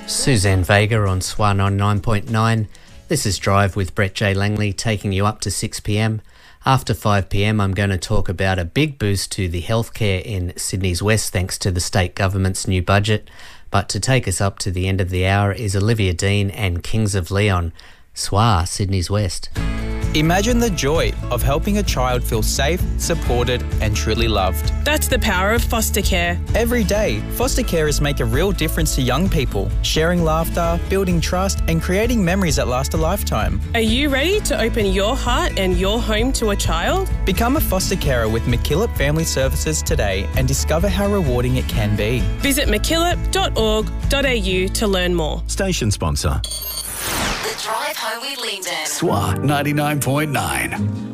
Suzanne Vega on SWA 99.9. This is Drive with Brett J. Langley, taking you up to 6pm. After 5pm, I'm going to talk about a big boost to the healthcare in Sydney's West thanks to the state government's new budget. But to take us up to the end of the hour is Olivia Dean and Kings of Leon. SWA, Sydney's West. Imagine the joy of helping a child feel safe, supported and truly loved. That's the power of foster care. Every day, foster carers make a real difference to young people, sharing laughter, building trust and creating memories that last a lifetime. Are you ready to open your heart and your home to a child? Become a foster carer with MacKillop Family Services today and discover how rewarding it can be. Visit mackillop.org.au to learn more. Station sponsor. The Drive Home with Lyndon. SWA 99.9.